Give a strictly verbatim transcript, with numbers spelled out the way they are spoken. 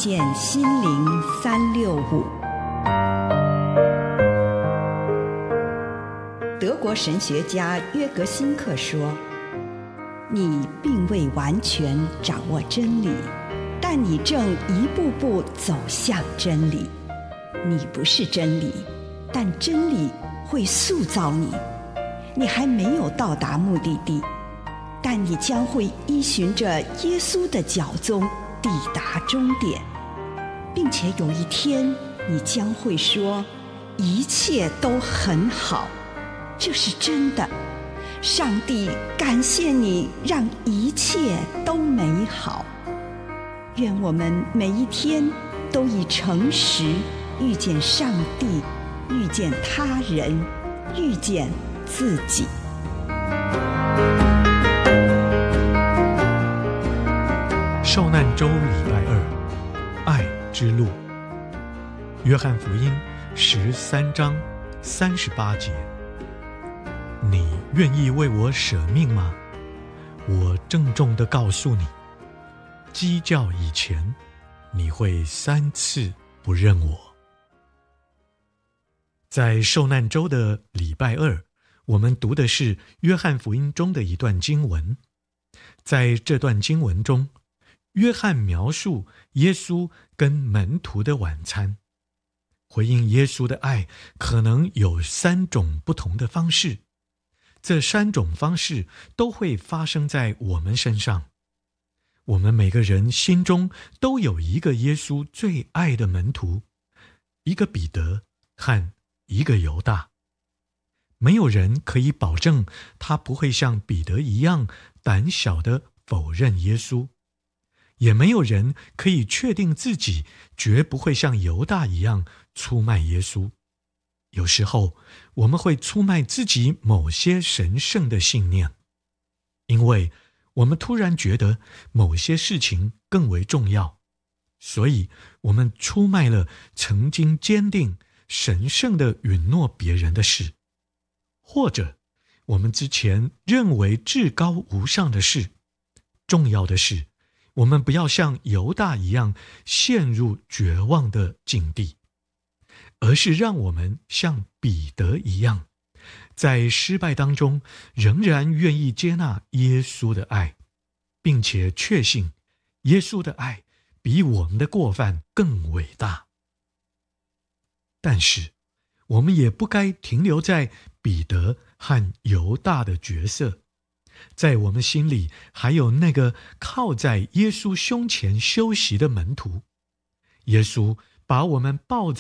见心灵三六五。德国神学家约格辛克说，你并未完全掌握真理，但你正一步步走向真理。你不是真理，但真理会塑造你。你还没有到达目的地，但你将会依循着耶稣的脚踪抵达终点，并且有一天你将会说，一切都很好。这是真的，上帝感谢你让一切都美好。愿我们每一天都以诚实遇见上帝，遇见他人，遇见自己。 受难周礼拜二，爱之路。约翰福音十三章三十八节。你愿意为我舍命吗？我郑重地告诉你，鸡叫以前，你会三次不认我。在受难周的礼拜二，我们读的是约翰福音中的一段经文。在这段经文中，约翰描述耶稣跟门徒的晚餐。回应耶稣的爱可能有三种不同的方式，这三种方式都会发生在我们身上。我们每个人心中都有一个耶稣最爱的门徒，一个彼得和一个犹大。没有人可以保证他不会像彼得一样胆小地否认耶稣，也没有人可以确定自己绝不会像犹大一样出卖耶稣。有时候我们会出卖自己某些神圣的信念，因为我们突然觉得某些事情更为重要，所以我们出卖了曾经坚定神圣的允诺别人的事，或者我们之前认为至高无上的事。重要的是，我们不要像犹大一样陷入绝望的境地，而是让我们像彼得一样，在失败当中仍然愿意接纳耶稣的爱，并且确信耶稣的爱比我们的过犯更伟大。但是我们也不该停留在彼得和犹大的角色，在我们心里还有那个靠在耶稣胸前休息的门徒。耶稣把我们抱在